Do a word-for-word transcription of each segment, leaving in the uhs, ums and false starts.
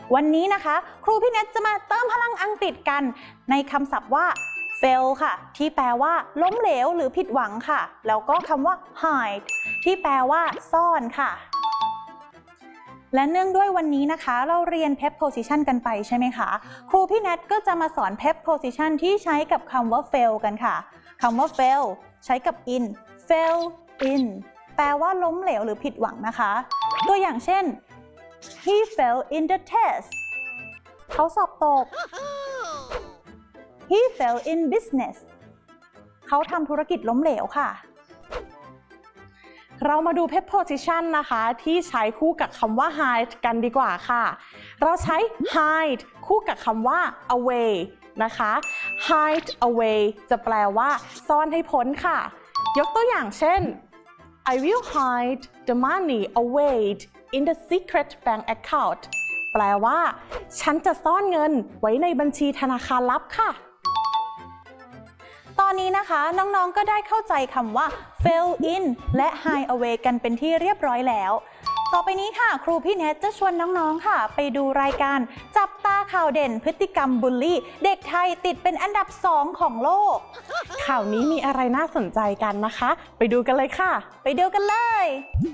วันนี้นะคะครูพี่เน็ตจะมาเติมพลังอังกฤษกันในคำศัพท์ว่า fail ค่ะที่แปลว่าล้มเหลวหรือผิดหวังค่ะแล้วก็คำว่า hide ที่แปลว่าซ่อนค่ะและเนื่องด้วยวันนี้นะคะเราเรียน preposition กันไปใช่ไหมคะครูพี่เน็ตก็จะมาสอน preposition ที่ใช้กับคำว่า fail กันค่ะคำว่า fail ใช้กับ in fail in แปลว่าล้มเหลวหรือผิดหวังนะคะตัวอย่างเช่น he failed in the test เขาสอบตก he failed in business เขาทำธุรกิจล้มเหลวค่ะเรามาดู preposition นะคะที่ใช้คู่กับคำว่า hide กันดีกว่าค่ะเราใช้ hide คู่กับคำว่า away นะคะ hide away จะแปลว่าซ่อนให้พ้นค่ะยกตัวอย่างเช่น I will hide the money away in the secret bank account แปลว่าฉันจะซ่อนเงินไว้ในบัญชีธนาคารลับค่ะตอนนี้นะคะน้องๆก็ได้เข้าใจคำว่า fail in และ hide away กันเป็นที่เรียบร้อยแล้วต่อไปนี้ค่ะครูพี่เนทจะชวนน้องๆค่ะไปดูรายการจับตาข่าวเด่นพฤติกรรมบูลลี่เด็กไทยติดเป็นอันดับสองของโลกข่าวนี้มีอะไรน่าสนใจกันนะคะไปดูกันเลยค่ะไปดูกันเลย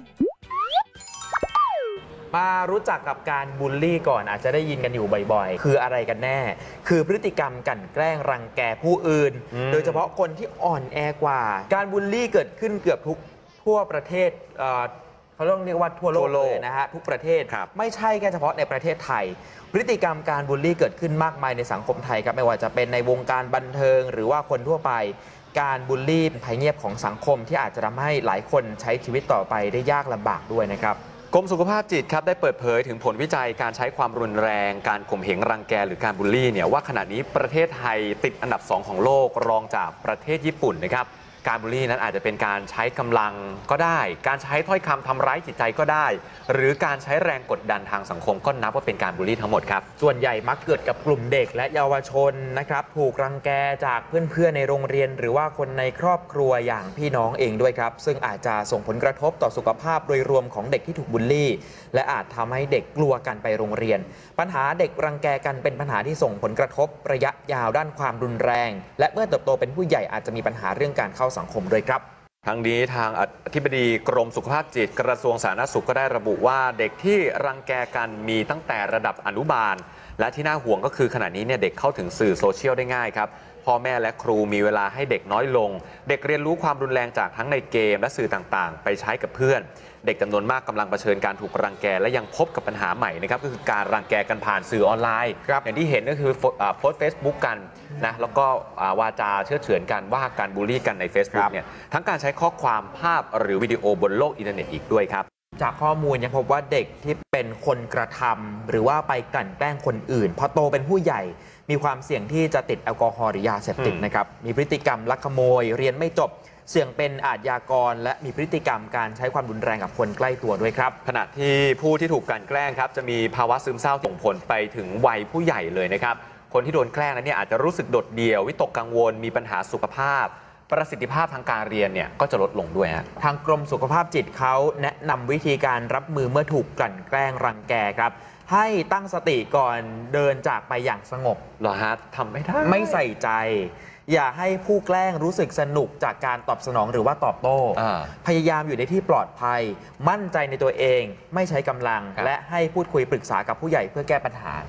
มารู้จักกับการบูลลี่ก่อนอาจจะได้ยินกันอยู่บ่อยๆคืออะไรกันแน่คือพฤติกรรมกลั่นแกล้งรังแกผู้อื่นโดยเฉพาะคนที่อ่อนแอกว่าการบูลลี่เกิดขึ้นเกือบทุกทั่วประเทศเขาต้องเรียกว่าทั่วโลกเลยนะฮะทุกประเทศไม่ใช่แค่เฉพาะในประเทศไทยพฤติกรรมการบูลลี่เกิดขึ้นมากมายในสังคมไทยครับไม่ว่าจะเป็นในวงการบันเทิงหรือว่าคนทั่วไปการบูลลี่เป็นภัยเงียบของสังคมที่อาจจะทำให้หลายคนใช้ชีวิตต่อไปได้ยากลำบากด้วยนะครับกรมสุขภาพจิตครับได้เปิดเผยถึงผลวิจัยการใช้ความรุนแรงการข่มเหงรังแกหรือการบูลลี่เนี่ยว่าขณะนี้ประเทศไทยติดอันดับสองของโลกรองจากประเทศญี่ปุ่นนะครับการบูลลี่นั้นอาจจะเป็นการใช้กำลังก็ได้การใช้ถ้อยคำทำร้ายจิตใจก็ได้หรือการใช้แรงกดดันทางสังคมก็นับว่าเป็นการบูลลี่ทั้งหมดครับส่วนใหญ่มักเกิดกับกลุ่มเด็กและเยาวชนนะครับถูกรังแกจากเพื่อนๆในโรงเรียนหรือว่าคนในครอบครัวอย่างพี่น้องเองด้วยครับซึ่งอาจจะส่งผลกระทบต่อสุขภาพโดยรวมของเด็กที่ถูกบูลลี่และอาจทำให้เด็กกลัวกันไปโรงเรียนปัญหาเด็กรังแกกันเป็นปัญหาที่ส่งผลกระทบระยะยาวด้านความรุนแรงและเมื่อเติบโตเป็นผู้ใหญ่อาจจะมีปัญหาเรื่องการเข้าสังคมด้วยครับทั้งนี้ทางอธิบดีกรมสุขภาพจิตกระทรวงสาธารณสุขก็ได้ระบุว่าเด็กที่รังแกกันมีตั้งแต่ระดับอนุบาลและที่น่าห่วงก็คือขณะนี้เนี่ยเด็กเข้าถึงสื่อโซเชียลได้ง่ายครับพ่อแม่และครูมีเวลาให้เด็กน้อยลงเด็กเรียนรู้ความรุนแรงจากทั้งในเกมและสื่อต่างๆไปใช้กับเพื่อนเด็กจำนวนมากกำลังเผชิญการถูกรังแกและยังพบกับปัญหาใหม่นะครับก็คือการรังแกกันผ่านสื่อออนไลน์อย่างที่เห็นก็คือโพสต์ Facebook กันนะแล้วก็วาจาเชื่อเฉือนกันว่าการบูลลี่กันใน Facebook เนี่ยทั้งการใช้ข้อความภาพหรือวิดีโอบนโลกอินเทอร์เน็ตอีกด้วยครับจากข้อมูลยังพบว่าเด็กที่เป็นคนกระทำหรือว่าไปกลั่นแกล้งคนอื่นพอโตเป็นผู้ใหญ่มีความเสี่ยงที่จะติดแอลกอฮอล์หรือยาเสพติดนะครับมีพฤติกรรมลักขโมยเรียนไม่จบเสี่ยงเป็นอาชญากรและมีพฤติกรรมการใช้ความรุนแรงกับคนใกล้ตัวด้วยครับขณะที่ผู้ที่ถูกกลั่นแกล้งครับจะมีภาวะซึมเศร้าส่งผลไปถึงวัยผู้ใหญ่เลยนะครับคนที่โดนแกล้งนั้นเนี่ยอาจจะรู้สึกโดดเดี่ยววิตกกังวลมีปัญหาสุขภาพประสิทธิภาพทางการเรียนเนี่ยก็จะลดลงด้วยฮะทางกรมสุขภาพจิตเขาแนะนำวิธีการรับมือเมื่อถูกกลั่นแกล้งรังแกครับให้ตั้งสติก่อนเดินจากไปอย่างสงบเหรอฮะทำไม่ได้ไม่ใส่ใจอย่าให้ผู้แกล้งรู้สึกสนุกจากการตอบสนองหรือว่าตอบโต้พยายามอยู่ในที่ปลอดภัยมั่นใจในตัวเองไม่ใช้กำลังและให้พูดคุยปรึกษากับผู้ใหญ่เพื่อแก้ปัญหา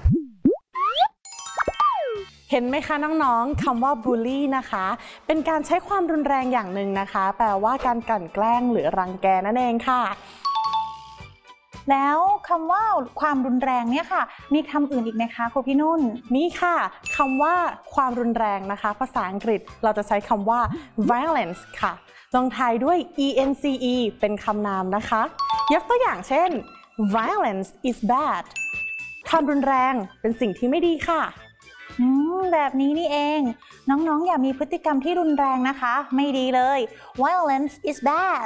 เห็นไหมคะน้องๆคำว่าบูลลี่นะคะเป็นการใช้ความรุนแรงอย่างหนึ่งนะคะแปลว่าการกลั่นแกล้งหรือรังแกนั่นเองค่ะแล้วคำว่าความรุนแรงเนี่ยค่ะมีคำอื่นอีกไหมคะครูพี่นุ่นมีค่ะคำว่าความรุนแรงนะคะภาษาอังกฤษเราจะใช้คำว่า violence ค่ะลงท้ายด้วย ence เป็นคำนามนะคะยกตัวอย่างเช่น violence is bad ความรุนแรงเป็นสิ่งที่ไม่ดีค่ะอืมแบบนี้นี่เองน้องๆอย่ามีพฤติกรรมที่รุนแรงนะคะไม่ดีเลย violence is bad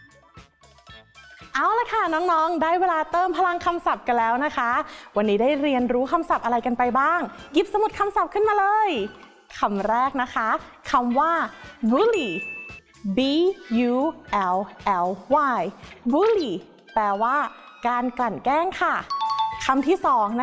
เอาละค่ะน้องๆได้เวลาเติมพลังคำศัพท์กันแล้วนะคะวันนี้ได้เรียนรู้คำศัพท์อะไรกันไปบ้างหยิบสมุดคำศัพท์ขึ้นมาเลยคำแรกนะคะคำว่า bully b u l l y bully แปลว่าการกลั่นแกล้งค่ะคำที่สองนะ